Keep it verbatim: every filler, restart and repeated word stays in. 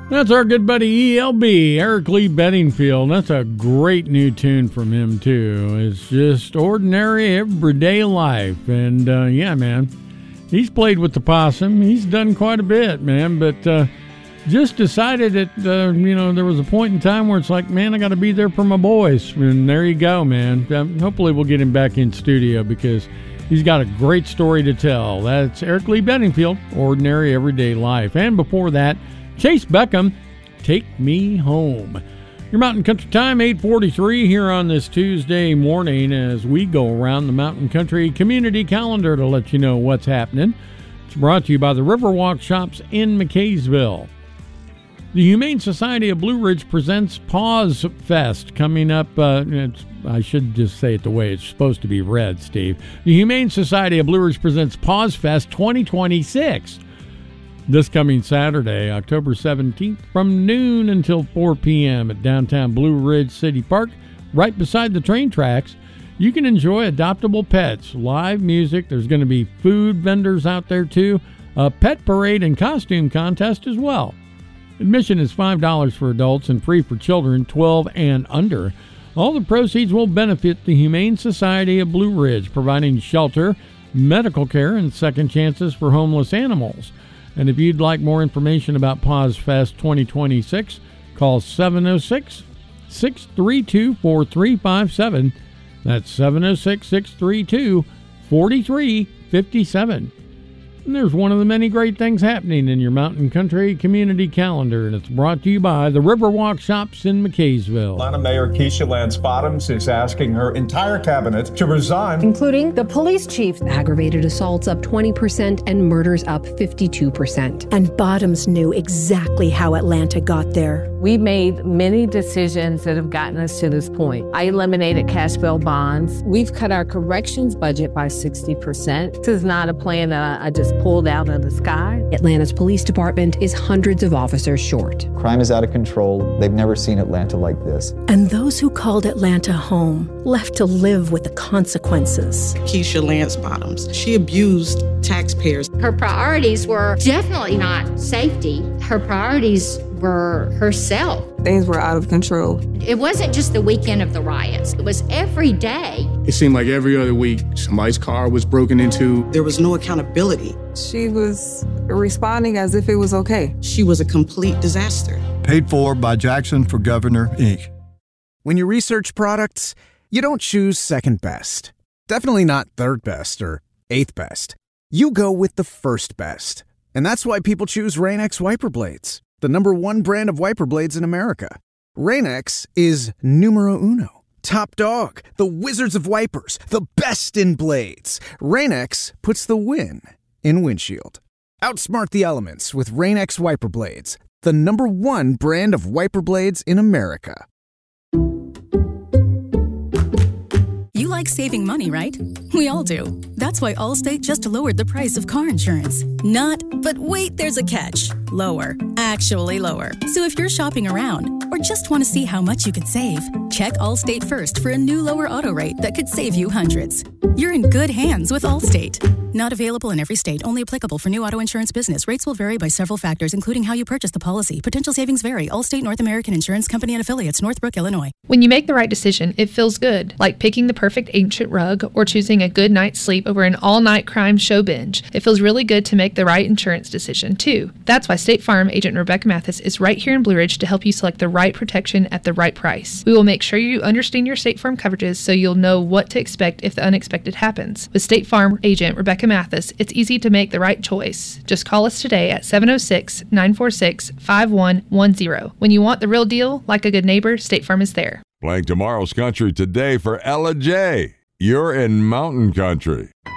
That's our good buddy E L B, Eric Lee Bedingfield. That's a great new tune from him, too. It's just ordinary, everyday life. And, uh, yeah, man, he's played with the possum. He's done quite a bit, man, but uh, just decided that, uh, you know, there was a point in time where it's like, man, I got to be there for my boys. And there you go, man. Um, hopefully we'll get him back in studio because he's got a great story to tell. That's Eric Lee Bedingfield, Ordinary Everyday Life. And before that, Chase Beckham, Take Me Home. Your Mountain Country Time, eight forty-three here on this Tuesday morning as we go around the Mountain Country Community Calendar to let you know what's happening. It's brought to you by the Riverwalk Shops in McKaysville. The Humane Society of Blue Ridge presents Paws Fest coming up. Uh, it's, I should just say it the way it's supposed to be read, Steve. The Humane Society of Blue Ridge presents Paws Fest twenty twenty-six. This coming Saturday, October seventeenth, from noon until four p.m. at downtown Blue Ridge City Park, right beside the train tracks. You can enjoy adoptable pets, live music. There's going to be food vendors out there, too. A pet parade and costume contest as well. Admission is five dollars for adults and free for children twelve and under. All the proceeds will benefit the Humane Society of Blue Ridge, providing shelter, medical care, and second chances for homeless animals. And if you'd like more information about Paws Fest twenty twenty-six, call seven oh six, six three two, four three five seven. That's seven oh six, six three two, four three five seven. And there's one of the many great things happening in your Mountain Country Community Calendar, and it's brought to you by the Riverwalk Shops in McKaysville. Atlanta Mayor Keisha Lance Bottoms is asking her entire cabinet to resign, including the police chief. Aggravated assaults up twenty percent and murders up fifty-two percent. And Bottoms knew exactly how Atlanta got there. We made many decisions that have gotten us to this point. I eliminated cash bail bonds. We've cut our corrections budget by sixty percent. This is not a plan that I just pulled out of the sky. Atlanta's police department is hundreds of officers short. Crime is out of control. They've never seen Atlanta like this. And those who called Atlanta home left to live with the consequences. Keisha Lance Bottoms, she abused taxpayers. Her priorities were definitely not safety. Her priorities were herself. Things were out of control. It wasn't just the weekend of the riots. It was every day. It seemed like every other week somebody's car was broken into. There was no accountability. She was responding as if it was okay. She was a complete disaster. Paid for by Jackson for Governor, Incorporated. When you research products, you don't choose second best. Definitely not third best or eighth best. You go with the first best. And that's why people choose Rain-X wiper blades, the number one brand of wiper blades in America. Rain-X is numero uno. Top dog, the wizards of wipers, the best in blades. Rain-X puts the win in windshield. Outsmart the elements with Rain-X wiper blades, the number one brand of wiper blades in America. You like saving money, right? We all do. That's why Allstate just lowered the price of car insurance. Not, but wait, there's a catch. Lower. Actually lower. So if you're shopping around or just want to see how much you could save, check Allstate first for a new lower auto rate that could save you hundreds. You're in good hands with Allstate. Not available in every state. Only applicable for new auto insurance business. Rates will vary by several factors, including how you purchase the policy. Potential savings vary. Allstate North American Insurance Company and Affiliates, Northbrook, Illinois. When you make the right decision, it feels good. Like picking the perfect ancient rug or choosing a good night's sleep over an all-night crime show binge. It feels really good to make the right insurance decision, too. That's why State Farm agent Rebecca Mathis is right here in Blue Ridge to help you select the right protection at the right price. We will make sure you understand your State Farm coverages so you'll know what to expect if the unexpected happens. With State Farm agent Rebecca Mathis, it's easy to make the right choice. Just call us today at seven oh six, nine four six, five one one zero. When you want the real deal, like a good neighbor, State Farm is there. Playing tomorrow's country today for Ella J. You're in Mountain Country.